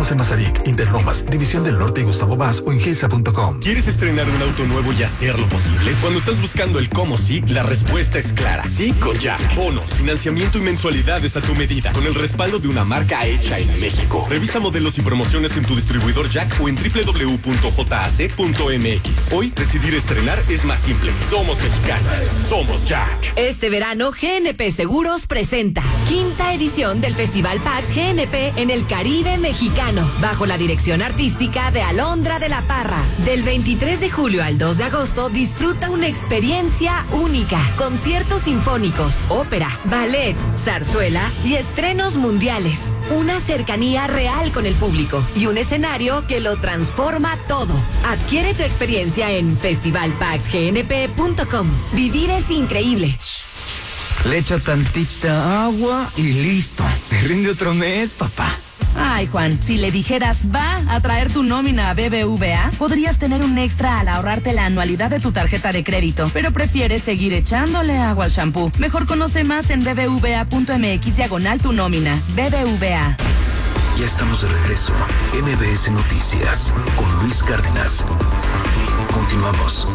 Visítanos en Mazarik, Interlomas, División del Norte y Gustavo Vaz o en gesa.com. ¿Quieres estrenar un auto nuevo y hacerlo posible? Cuando estás buscando el cómo sí, la respuesta es clara. Sí con Jack. Bonos, financiamiento y mensualidades a tu medida, con el respaldo de una marca hecha en México. Revisa modelos y promociones en tu distribuidor Jack o en www.jac.mx. Hoy, decidir estrenar es más simple. Somos mexicanos. Somos Jack. Este verano, GNP Seguros presenta 5ª edición del Festival PAX GNP en el Caribe mexicano, bajo la dirección artística de Alondra de la Parra. Del 23 de julio al 2 de agosto, disfruta una experiencia única. Conciertos sinfónicos, ópera, ballet, zarzuela y estrenos mundiales. Una cercanía real con el público y un escenario que lo transforma todo. Adquiere tu experiencia en festivalpaxgnp.com. Vivir es increíble. Le echo tantita agua y listo. Te rinde otro mes, papá. Ay, Juan, si le dijeras va a traer tu nómina a BBVA, podrías tener un extra al ahorrarte la anualidad de tu tarjeta de crédito, pero prefieres seguir echándole agua al shampoo. Mejor conoce más en bbva.mx/tu nómina. BBVA. Ya estamos de regreso. MBS Noticias con Luis Cárdenas. Continuamos.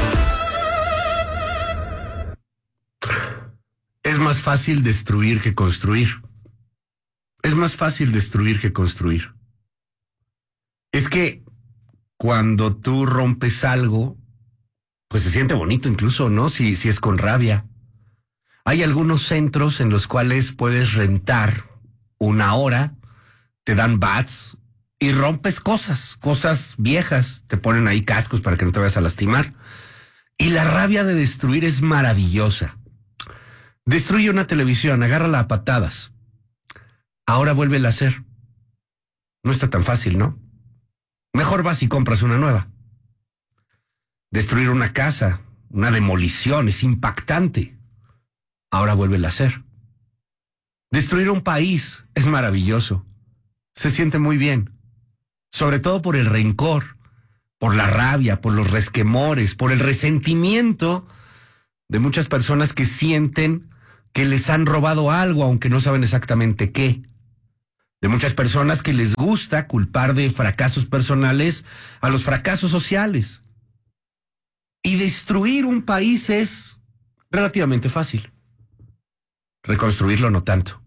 Es más fácil destruir que construir. Es más fácil destruir que construir. Es que cuando tú rompes algo, pues se siente bonito incluso, ¿no? Si es con rabia. Hay algunos centros en los cuales puedes rentar una hora, te dan bats y rompes cosas viejas. Te ponen ahí cascos para que no te vayas a lastimar. Y la rabia de destruir es maravillosa. Destruye una televisión, agárrala a patadas. Ahora vuélvela a hacer. No está tan fácil, ¿no? Mejor vas y compras una nueva. Destruir una casa, una demolición, es impactante. Ahora vuélvela a hacer. Destruir un país es maravilloso. Se siente muy bien. Sobre todo por el rencor, por la rabia, por los resquemores, por el resentimiento de muchas personas que sienten que les han robado algo, aunque no saben exactamente qué. De muchas personas que les gusta culpar de fracasos personales a los fracasos sociales. Y destruir un país es relativamente fácil. Reconstruirlo no tanto.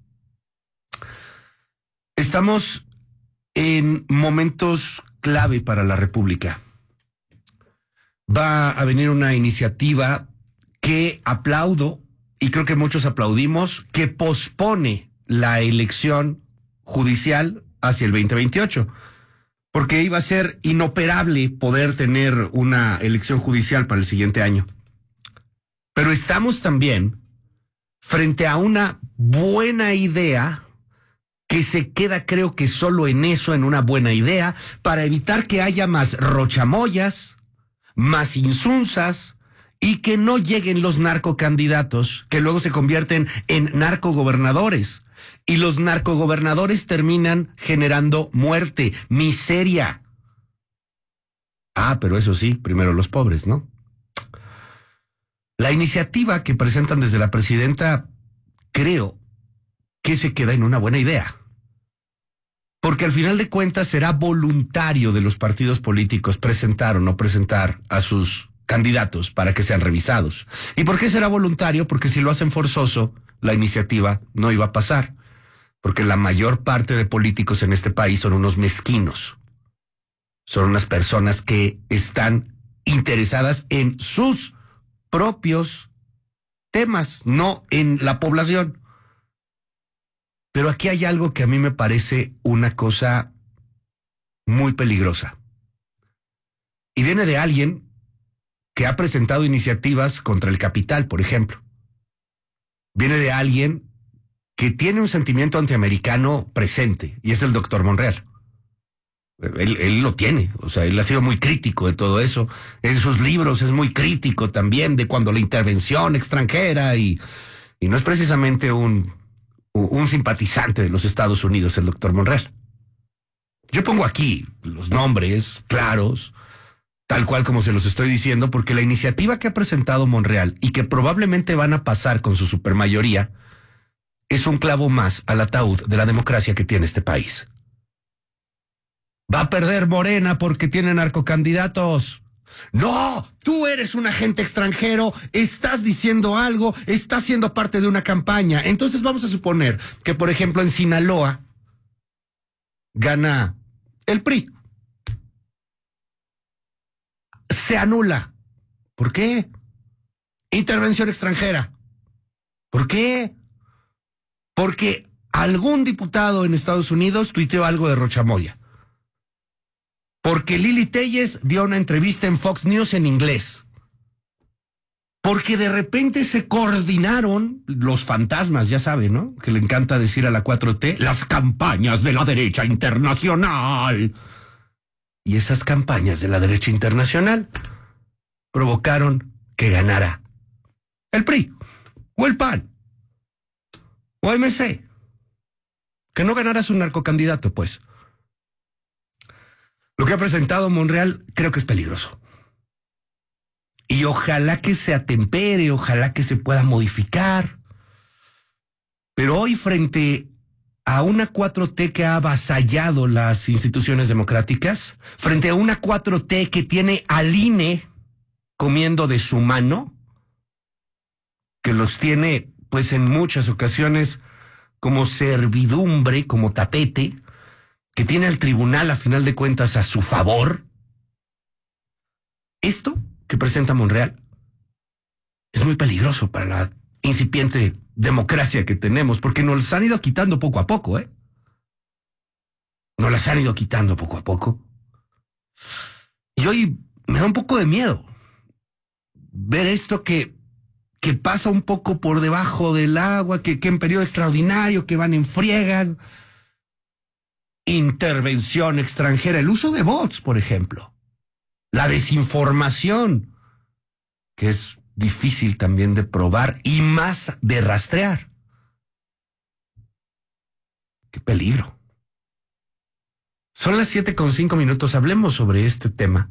Estamos en momentos clave para la República. Va a venir una iniciativa que aplaudo, y creo que muchos aplaudimos, que pospone la elección judicial hacia el 2028, porque iba a ser inoperable poder tener una elección judicial para el siguiente año. Pero estamos también frente a una buena idea que se queda, creo que solo en eso, en una buena idea, para evitar que haya más rochamoyas, más insunzas, y que no lleguen los narcocandidatos que luego se convierten en narcogobernadores. Y los narcogobernadores terminan generando muerte, miseria. Ah, pero eso sí, primero los pobres, ¿no? La iniciativa que presentan desde la presidenta, creo que se queda en una buena idea. Porque al final de cuentas será voluntario de los partidos políticos presentar o no presentar a sus candidatos para que sean revisados. ¿Y por qué será voluntario? Porque si lo hacen forzoso, la iniciativa no iba a pasar. Porque la mayor parte de políticos en este país son unos mezquinos. Son unas personas que están interesadas en sus propios temas, no en la población. Pero aquí hay algo que a mí me parece una cosa muy peligrosa. Y viene de alguien que ha presentado iniciativas contra el capital, por ejemplo. Viene de alguien que tiene un sentimiento antiamericano presente, y es el doctor Monreal. Él lo tiene, o sea, él ha sido muy crítico de todo eso. En sus libros es muy crítico también de cuando la intervención extranjera, y no es precisamente un simpatizante de los Estados Unidos, el doctor Monreal. Yo pongo aquí los nombres claros, tal cual como se los estoy diciendo, porque la iniciativa que ha presentado Monreal y que probablemente van a pasar con su supermayoría es un clavo más al ataúd de la democracia que tiene este país. Va a perder Morena porque tiene narcocandidatos. No, tú eres un agente extranjero, estás diciendo algo, estás siendo parte de una campaña. Entonces vamos a suponer que, por ejemplo, en Sinaloa gana el PRI. Se anula. ¿Por qué? Intervención extranjera. ¿Por qué? Porque algún diputado en Estados Unidos tuiteó algo de Rochamoya. Porque Lili Téllez dio una entrevista en Fox News en inglés. Porque de repente se coordinaron los fantasmas, ya saben, ¿no? Que le encanta decir a la 4T, las campañas de la derecha internacional. Y esas campañas de la derecha internacional provocaron que ganara el PRI, o el PAN, o MC. Que no ganara su narcocandidato, pues. Lo que ha presentado Monreal creo que es peligroso. Y ojalá que se atempere, ojalá que se pueda modificar. Pero hoy, frente a una 4T que ha avasallado las instituciones democráticas, frente a una 4T que tiene al INE comiendo de su mano, que los tiene, pues en muchas ocasiones, como servidumbre, como tapete, que tiene al tribunal a final de cuentas a su favor. Esto que presenta Monreal es muy peligroso para la incipiente democracia que tenemos, porque nos las han ido quitando poco a poco, ¿eh? Nos las han ido quitando poco a poco. Y hoy me da un poco de miedo ver esto que pasa un poco por debajo del agua, que en periodo extraordinario, que van en friega. Intervención extranjera, el uso de bots, por ejemplo. La desinformación, que es difícil también de probar y más de rastrear. ¡Qué peligro! Son las 7:05. Hablemos sobre este tema.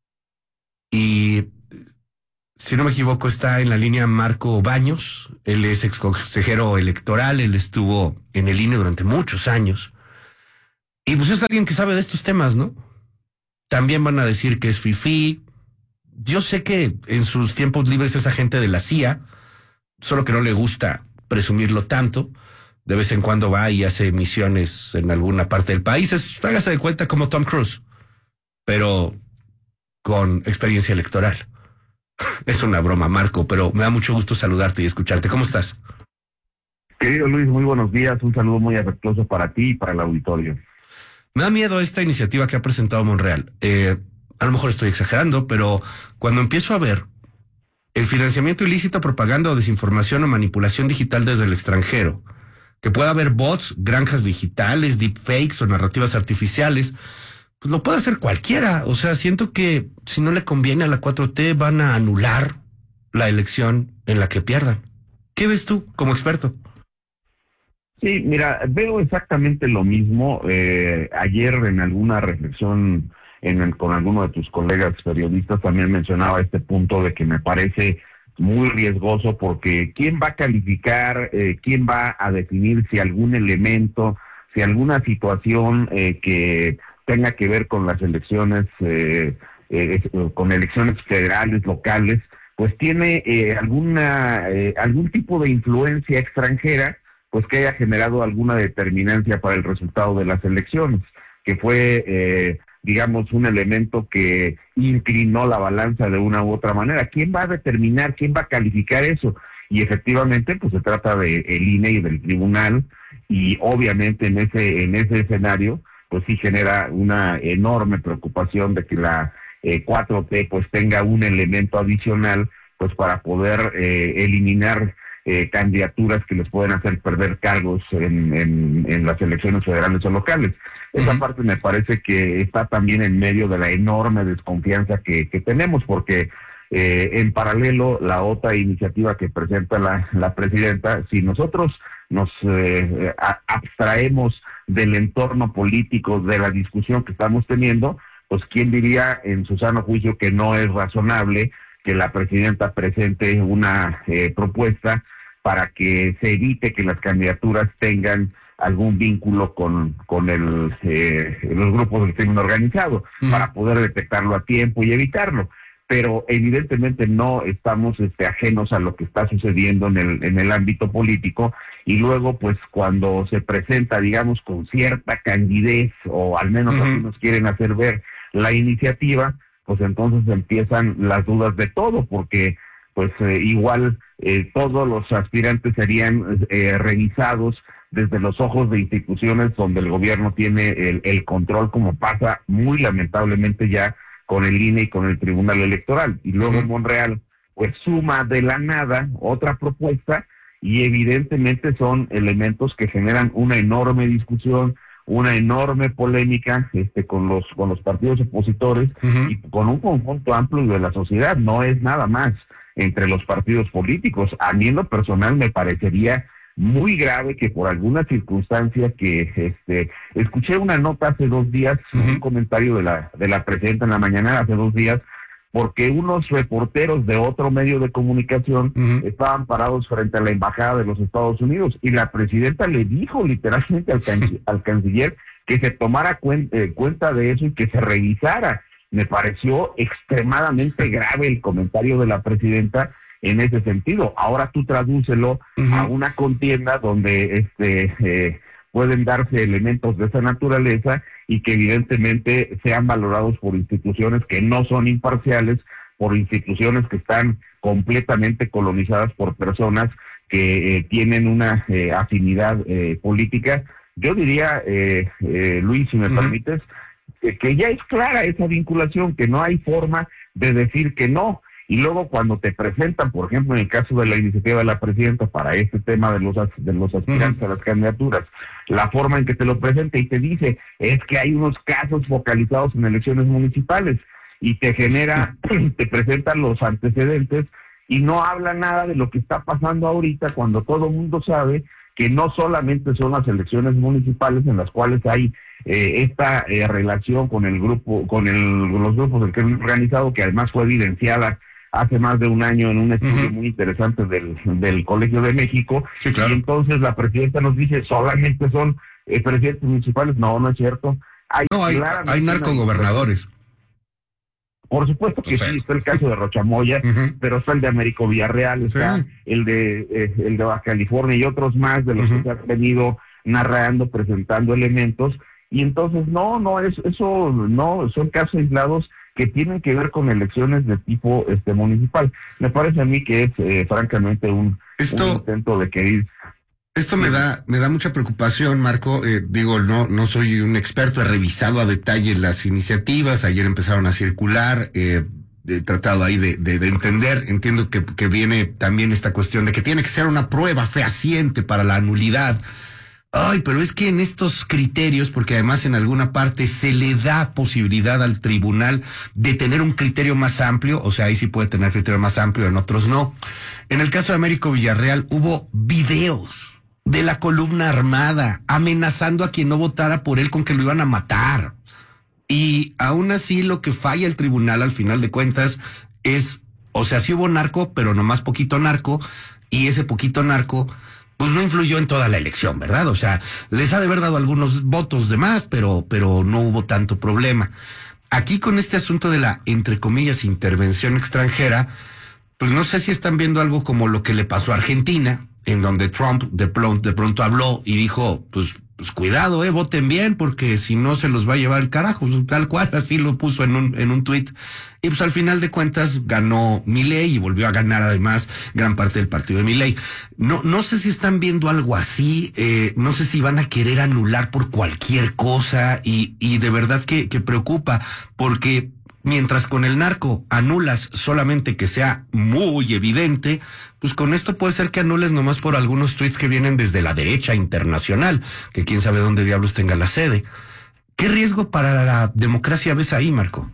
Y, si no me equivoco, está en la línea Marco Baños. Él es ex consejero electoral, él estuvo en el INE durante muchos años. Y pues es alguien que sabe de estos temas, ¿no? También van a decir que es fifí. Yo sé que en sus tiempos libres es agente de la CIA, solo que no le gusta presumirlo tanto. De vez en cuando va y hace misiones en alguna parte del país. Hágase de cuenta como Tom Cruise, pero con experiencia electoral. Es una broma, Marco, pero me da mucho gusto saludarte y escucharte. ¿Cómo estás? Querido Luis, muy buenos días. Un saludo muy afectuoso para ti y para el auditorio. Me da miedo esta iniciativa que ha presentado Monreal. A lo mejor estoy exagerando, pero cuando empiezo a ver el financiamiento ilícito, propaganda o desinformación o manipulación digital desde el extranjero, que pueda haber bots, granjas digitales, deepfakes o narrativas artificiales, pues lo puede hacer cualquiera. O sea, siento que si no le conviene a la 4T van a anular la elección en la que pierdan. ¿Qué ves tú como experto? Sí, mira, veo exactamente lo mismo. Ayer en alguna reflexión con alguno de tus colegas periodistas también mencionaba este punto de que me parece muy riesgoso porque ¿quién va a calificar, quién va a definir si algún elemento, si alguna situación que tenga que ver con las elecciones, con elecciones federales, locales, pues tiene algún tipo de influencia extranjera, pues que haya generado alguna determinancia para el resultado de las elecciones, que fue, digamos, un elemento que inclinó la balanza de una u otra manera. ¿Quién va a determinar, quién va a calificar eso? Y efectivamente, pues se trata del INE y del tribunal, y obviamente en ese escenario, pues sí genera una enorme preocupación de que la 4T pues tenga un elemento adicional, pues para poder eliminar candidaturas que les pueden hacer perder cargos en las elecciones federales o locales. Esa parte me parece que está también en medio de la enorme desconfianza que tenemos, porque en paralelo, la otra iniciativa que presenta la presidenta, si nosotros nos abstraemos del entorno político, de la discusión que estamos teniendo, pues quién diría en su sano juicio que no es razonable que la presidenta presente una propuesta para que se evite que las candidaturas tengan algún vínculo con los grupos del crimen organizado, para poder detectarlo a tiempo y evitarlo. Pero evidentemente no estamos ajenos a lo que está sucediendo en el ámbito político, y luego pues cuando se presenta, digamos, con cierta candidez, o al menos así nos quieren hacer ver la iniciativa, pues entonces empiezan las dudas de todo, porque pues igual todos los aspirantes serían revisados desde los ojos de instituciones donde el gobierno tiene el control, como pasa muy lamentablemente ya con el INE y con el Tribunal Electoral. Y luego Monreal pues suma de la nada otra propuesta, y evidentemente son elementos que generan una enorme discusión, una enorme polémica con los partidos opositores y con un conjunto amplio de la sociedad. No es nada más entre los partidos políticos. A mí en lo personal me parecería muy grave que por alguna circunstancia que escuché una nota hace 2 días, un comentario de la presidenta en la mañana hace 2 días, porque unos reporteros de otro medio de comunicación estaban parados frente a la embajada de los Estados Unidos, y la presidenta le dijo literalmente al canciller que se tomara cuenta de eso y que se revisara. Me pareció extremadamente grave el comentario de la presidenta en ese sentido. Ahora tú tradúcelo a una contienda donde pueden darse elementos de esa naturaleza, y que evidentemente sean valorados por instituciones que no son imparciales, por instituciones que están completamente colonizadas por personas que tienen una afinidad política. Yo diría, Luis, si me permites, que ya es clara esa vinculación, que no hay forma de decir que no. Y luego cuando te presentan, por ejemplo, en el caso de la iniciativa de la presidenta para este tema de los aspirantes a las candidaturas, la forma en que te lo presenta y te dice es que hay unos casos focalizados en elecciones municipales, y te genera, te presentan los antecedentes y no habla nada de lo que está pasando ahorita, cuando todo el mundo sabe que no solamente son las elecciones municipales en las cuales hay esta relación con el grupo, con los grupos del crimen organizado, que además fue evidenciada hace más de un año en un estudio muy interesante del Colegio de México. Sí, claro. Y entonces la presidenta nos dice, solamente son presidentes municipales. No es cierto. Hay narcogobernadores. Por supuesto que sí, está el caso de Rochamoya, pero está el de Américo Villarreal, está el de Baja California y otros más de los que se han venido narrando, presentando elementos. Y entonces son casos aislados que tienen que ver con elecciones de tipo municipal. Me parece a mí que es francamente un intento de querer. Esto me da mucha preocupación, Marco. No soy un experto, he revisado a detalle las iniciativas, ayer empezaron a circular, he tratado ahí de entender. Entiendo que viene también esta cuestión de que tiene que ser una prueba fehaciente para la nulidad. Ay, pero es que en estos criterios, porque además en alguna parte se le da posibilidad al tribunal de tener un criterio más amplio, o sea, ahí sí puede tener criterio más amplio, en otros no. En el caso de Américo Villarreal hubo videos de la columna armada amenazando a quien no votara por él con que lo iban a matar. Y aún así lo que falla el tribunal al final de cuentas es, o sea, sí hubo narco, pero nomás poquito narco, y ese poquito narco pues no influyó en toda la elección, ¿verdad? O sea, les ha de haber dado algunos votos de más, pero no hubo tanto problema. Aquí con este asunto de la, entre comillas, intervención extranjera, pues no sé si están viendo algo como lo que le pasó a Argentina, en donde Trump de pronto habló y dijo, pues cuidado, voten bien, porque si no se los va a llevar el carajo, tal cual, así lo puso en un tuit. Y pues al final de cuentas ganó Milei y volvió a ganar además gran parte del partido de Milei. No sé si están viendo algo así, no sé si van a querer anular por cualquier cosa, y de verdad que preocupa, porque mientras con el narco anulas solamente que sea muy evidente, pues con esto puede ser que anules nomás por algunos tweets que vienen desde la derecha internacional, que quién sabe dónde diablos tenga la sede. ¿Qué riesgo para la democracia ves ahí, Marco?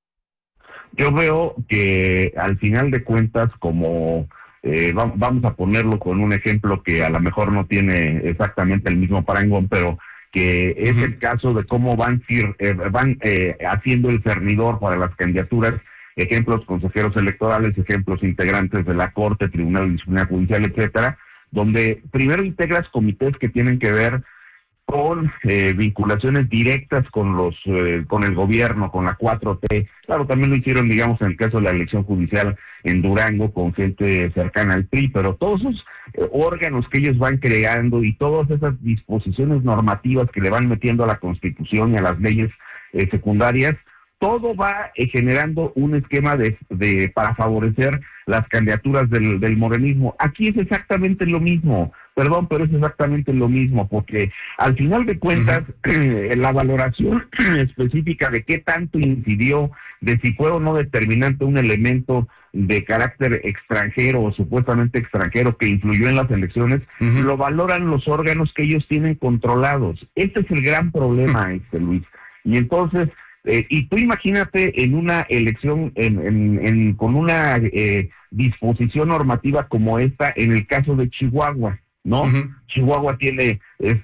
Yo veo que al final de cuentas, como vamos a ponerlo con un ejemplo que a lo mejor no tiene exactamente el mismo parangón, pero que es el caso de cómo van haciendo el cernidor para las candidaturas, ejemplos consejeros electorales, ejemplos integrantes de la Corte, Tribunal de Disciplina Judicial, etcétera, donde primero integras comités que tienen que ver con vinculaciones directas con con el gobierno, con la 4T. Claro, también lo hicieron, digamos, en el caso de la elección judicial en Durango, con gente cercana al PRI, pero todos esos órganos que ellos van creando y todas esas disposiciones normativas que le van metiendo a la Constitución y a las leyes secundarias, todo va generando un esquema para favorecer las candidaturas del morenismo. Aquí es exactamente lo mismo, perdón, pero es exactamente lo mismo, porque al final de cuentas, la valoración específica de qué tanto incidió, de si fue o no determinante un elemento de carácter extranjero o supuestamente extranjero que influyó en las elecciones, lo valoran los órganos que ellos tienen controlados. Este es el gran problema, Luis. Y entonces, y tú imagínate en una elección con una disposición normativa como esta, en el caso de Chihuahua, ¿no? Chihuahua tiene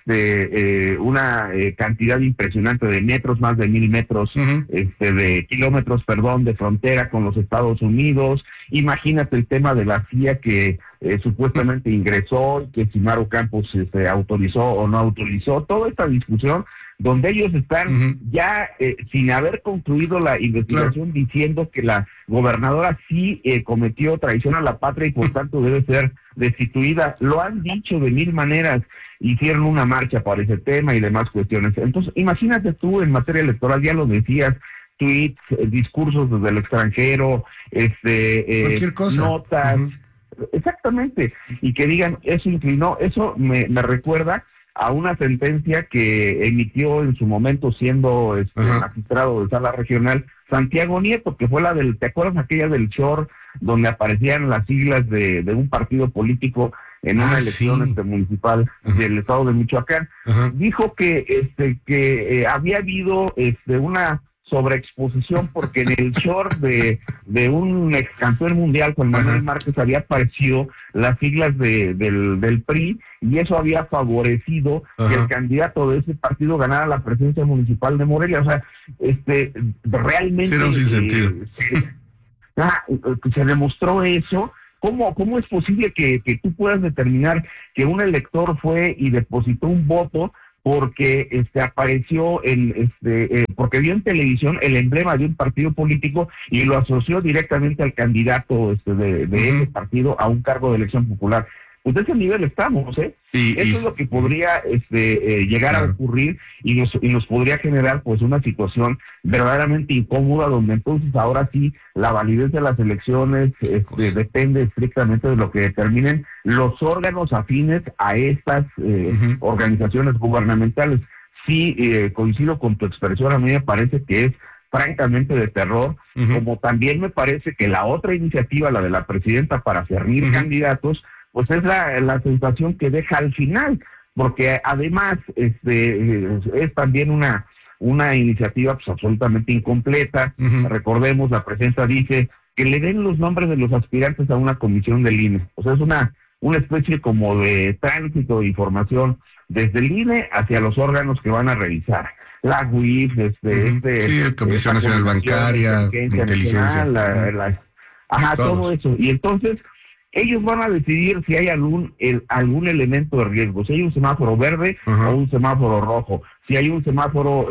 una cantidad impresionante de metros, más de 1,000 metros, de kilómetros, de frontera con los Estados Unidos. Imagínate el tema de la CIA que supuestamente ingresó, que si Maru Campos autorizó o no autorizó, toda esta discusión donde ellos están ya sin haber concluido la investigación, diciendo que la gobernadora sí cometió traición a la patria y por tanto debe ser destituida. Lo han dicho de 1000 maneras, hicieron una marcha para ese tema y demás cuestiones. Entonces, imagínate tú en materia electoral, ya lo decías, tweets, discursos desde el extranjero, cualquier cosa, notas, exactamente, y que digan, eso inclinó, eso me recuerda a una sentencia que emitió en su momento siendo magistrado de sala regional Santiago Nieto, que fue la del, ¿te acuerdas aquella del short donde aparecían las siglas de un partido político en una elección municipal del estado de Michoacán? Dijo que había habido una sobreexposición porque en el short de un ex campeón mundial, Juan Manuel Márquez, había aparecido las siglas del PRI, y eso había favorecido que el candidato de ese partido ganara la presidencia municipal de Morelia. O sea, realmente era un sinsentido. Se demostró eso. ¿Cómo es posible que tú puedas determinar que un elector fue y depositó un voto porque apareció porque vio en televisión el emblema de un partido político y lo asoció directamente al candidato de ese partido a un cargo de elección popular? Pues de ese nivel estamos, Eso es lo que podría llegar a ocurrir y nos podría generar pues una situación verdaderamente incómoda, donde entonces ahora sí la validez de las elecciones depende estrictamente de lo que determinen los órganos afines a estas organizaciones gubernamentales. Sí, coincido con tu expresión, a mí me parece que es francamente de terror, como también me parece que la otra iniciativa, la de la presidenta para cernir candidatos, pues es la sensación que deja al final, porque además es también una iniciativa pues absolutamente incompleta. Recordemos, la presidenta dice que le den los nombres de los aspirantes a una comisión del INE. O sea, es una especie como de tránsito de información desde el INE hacia los órganos que van a revisar. La UIF, Comisión Nacional Bancaria, Inteligencia. Todo eso. Y entonces ellos van a decidir si hay algún elemento de riesgo, si hay un semáforo verde o un semáforo rojo. Si hay un semáforo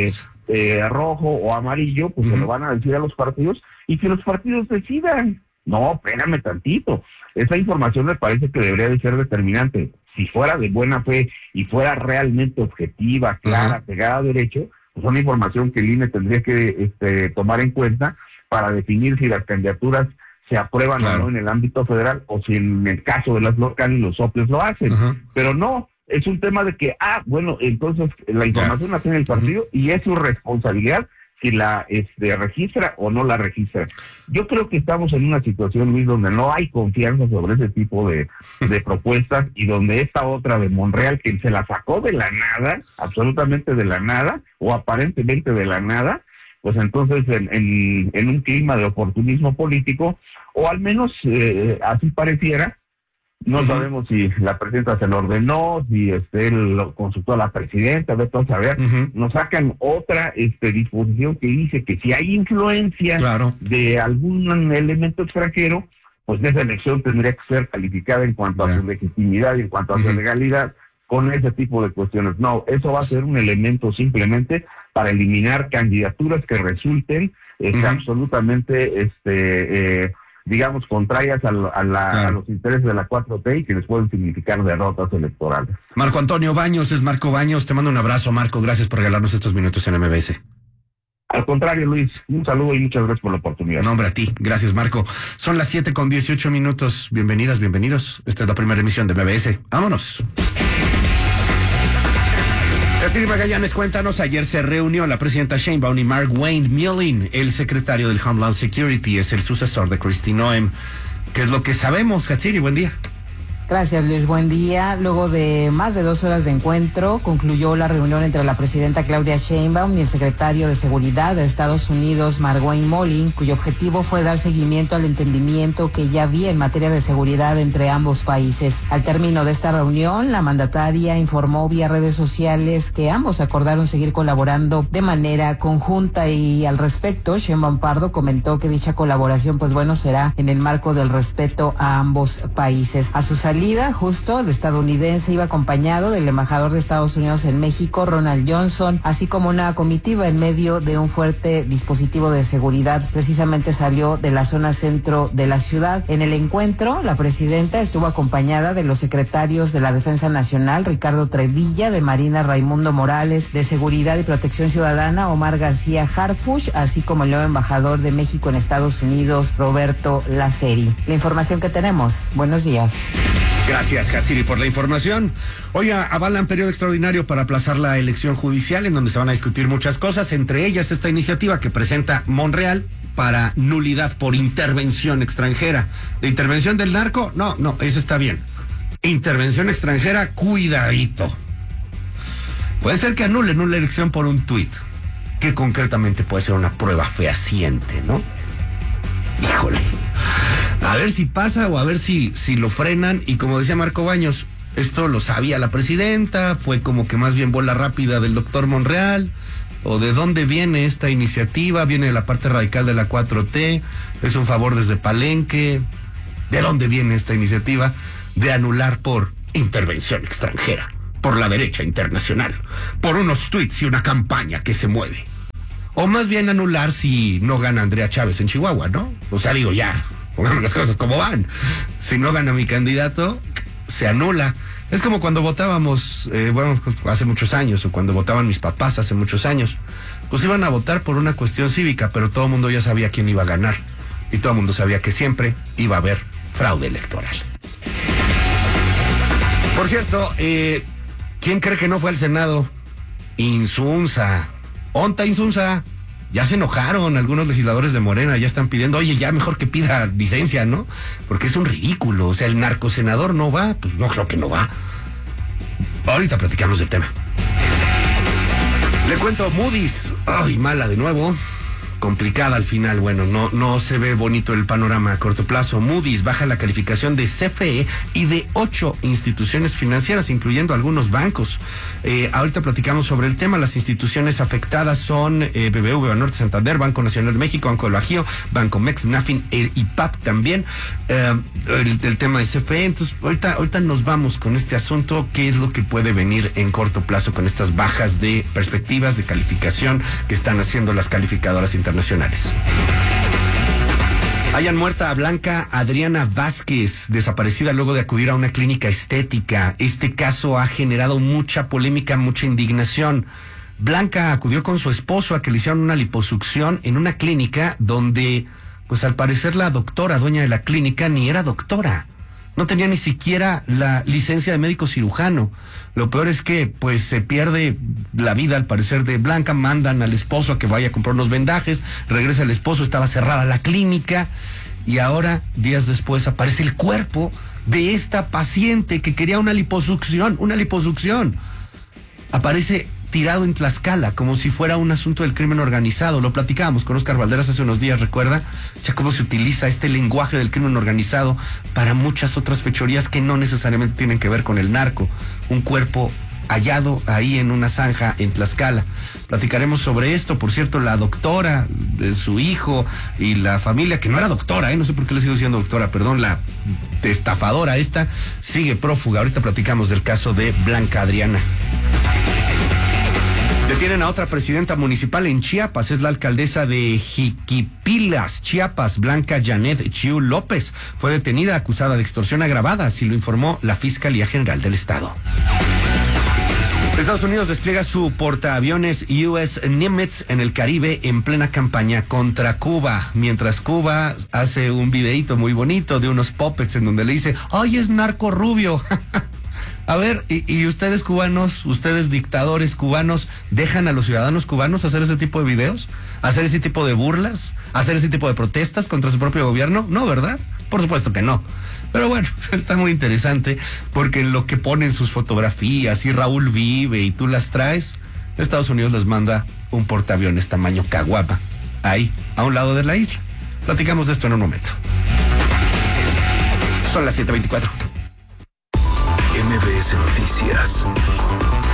rojo o amarillo, pues se lo van a decir a los partidos y que los partidos decidan. No, espérame tantito. Esa información me parece que debería de ser determinante. Si fuera de buena fe y fuera realmente objetiva, clara, pegada a derecho, pues una información que el INE tendría que tomar en cuenta para definir si las candidaturas se aprueban o no en el ámbito federal, o si en el caso de las locales los OPLES lo hacen. Pero no, es un tema de que, entonces la información la tiene el partido y es su responsabilidad si la registra o no la registra. Yo creo que estamos en una situación, Luis, donde no hay confianza sobre ese tipo de propuestas, y donde esta otra de Monreal, que se la sacó de la nada, absolutamente de la nada, o aparentemente de la nada, pues entonces en un clima de oportunismo político, o al menos así pareciera. No sabemos si la presidenta se lo ordenó, si él lo consultó a la presidenta, de todo saber. Nos sacan otra disposición que dice que si hay influencia de algún elemento extranjero, pues esa elección tendría que ser calificada en cuanto a su legitimidad y en cuanto a su legalidad con ese tipo de cuestiones. No, eso va a ser un elemento simplemente para eliminar candidaturas que resulten absolutamente, digamos, contrarias a los intereses de la 4T y que les pueden significar derrotas electorales. Marco Antonio Baños, es Marco Baños. Te mando un abrazo, Marco. Gracias por regalarnos estos minutos en MBS. Al contrario, Luis, un saludo y muchas gracias por la oportunidad. No, hombre, a ti. Gracias, Marco. Son las 7:18. Bienvenidas, bienvenidos. Esta es la primera emisión de MBS. Vámonos. Catherine Magallanes, cuéntanos, ayer se reunió la presidenta Sheinbaum y Mark Wayne Milling, el secretario del Homeland Security, es el sucesor de Kristi Noem. ¿Qué es lo que sabemos, Hatsiri? Buen día. Gracias, Luis. Buen día. Luego de más de 2 horas de encuentro, concluyó la reunión entre la presidenta Claudia Sheinbaum y el secretario de Seguridad de Estados Unidos, Mark Wayne Milling, cuyo objetivo fue dar seguimiento al entendimiento que ya había en materia de seguridad entre ambos países. Al término de esta reunión, la mandataria informó vía redes sociales que ambos acordaron seguir colaborando de manera conjunta y al respecto, Sheinbaum Pardo comentó que dicha colaboración, será en el marco del respeto a ambos países. A su salida, justo el estadounidense iba acompañado del embajador de Estados Unidos en México, Ronald Johnson, así como una comitiva en medio de un fuerte dispositivo de seguridad. Precisamente salió de la zona centro de la ciudad. En el encuentro, la presidenta estuvo acompañada de los secretarios de la Defensa Nacional, Ricardo Trevilla, de Marina, Raimundo Morales, de Seguridad y Protección Ciudadana, Omar García Harfuch, así como el nuevo embajador de México en Estados Unidos, Roberto Laceri. La información que tenemos. Buenos días. Gracias, Hatsiri, por la información. Hoy avalan periodo extraordinario para aplazar la elección judicial, en donde se van a discutir muchas cosas, entre ellas esta iniciativa que presenta Monreal para nulidad por intervención extranjera. ¿De intervención del narco? No, eso está bien. Intervención extranjera, cuidadito. Puede ser que anulen una elección por un tuit, que concretamente puede ser una prueba fehaciente, ¿no? Híjole. A ver si pasa o a ver si lo frenan. Y como decía Marco Baños, esto lo sabía la presidenta, fue como que más bien bola rápida del doctor Monreal. ¿O de dónde viene esta iniciativa? ¿Viene de la parte radical de la 4T? ¿Es un favor desde Palenque? ¿De dónde viene esta iniciativa de anular por intervención extranjera? Por la derecha internacional, por unos tuits y una campaña que se mueve. O más bien anular si no gana Andrea Chávez en Chihuahua, ¿no? O sea, digo, ya, pongamos las cosas como van. Si no gana mi candidato, se anula. Es como cuando votábamos, hace muchos años, o cuando votaban mis papás hace muchos años. Pues iban a votar por una cuestión cívica, pero todo el mundo ya sabía quién iba a ganar. Y todo el mundo sabía que siempre iba a haber fraude electoral. Por cierto, ¿quién cree que no fue al Senado? Insunza. ¿Onta Insunza? Ya se enojaron algunos legisladores de Morena, ya están pidiendo, oye, ya mejor que pida licencia, ¿no? Porque es un ridículo, o sea, el narcosenador no va, pues no creo que no va. Ahorita platicamos del tema. Le cuento, Moody's, ay, mala de nuevo, complicada al final, bueno, no se ve bonito el panorama a corto plazo. Moody's baja la calificación de CFE y de 8 instituciones financieras, incluyendo algunos bancos. Ahorita platicamos sobre el tema. Las instituciones afectadas son BBV, Banorte, Santander, Banco Nacional de México, Banco del Bajío, Banco Mex, Nafin, IPAP también. El tema de CFE. Entonces, ahorita nos vamos con este asunto. ¿Qué es lo que puede venir en corto plazo con estas bajas de perspectivas de calificación que están haciendo las calificadoras internacionales? Hayan muerta a Blanca Adriana Vázquez, desaparecida luego de acudir a una clínica estética. Este caso ha generado mucha polémica, mucha indignación. Blanca acudió con su esposo a que le hicieran una liposucción en una clínica donde, pues al parecer la doctora, dueña de la clínica, ni era doctora. No tenía ni siquiera la licencia de médico cirujano. Lo peor es que, pues, se pierde la vida, al parecer, de Blanca. Mandan al esposo a que vaya a comprar unos vendajes. Regresa el esposo, estaba cerrada la clínica. Y ahora, días después, aparece el cuerpo de esta paciente que quería una liposucción. Aparece tirado en Tlaxcala, como si fuera un asunto del crimen organizado. Lo platicábamos con Oscar Valderas hace unos días, ¿recuerda? Ya cómo se utiliza este lenguaje del crimen organizado para muchas otras fechorías que no necesariamente tienen que ver con el narco. Un cuerpo hallado ahí en una zanja en Tlaxcala. Platicaremos sobre esto. Por cierto, la doctora de su hijo y la familia, que no era doctora, no sé por qué le sigo diciendo doctora, perdón, la estafadora esta, sigue prófuga. Ahorita platicamos del caso de Blanca Adriana. Detienen a otra presidenta municipal en Chiapas, es la alcaldesa de Jiquipilas, Chiapas, Blanca Janet Chiu López. Fue detenida acusada de extorsión agravada, así lo informó la Fiscalía General del Estado. Estados Unidos despliega su portaaviones US Nimitz en el Caribe en plena campaña contra Cuba, mientras Cuba hace un videíto muy bonito de unos puppets en donde le dice, ¡ay, es narco rubio! A ver, y ustedes cubanos, ustedes dictadores cubanos, ¿dejan a los ciudadanos cubanos hacer ese tipo de videos? ¿Hacer ese tipo de burlas? ¿Hacer ese tipo de protestas contra su propio gobierno? No, ¿verdad? Por supuesto que no. Pero bueno, está muy interesante porque en lo que ponen sus fotografías y Raúl vive y tú las traes, Estados Unidos les manda un portaaviones tamaño caguama ahí, a un lado de la isla. Platicamos de esto en un momento. Son las 7:24. MBS Noticias.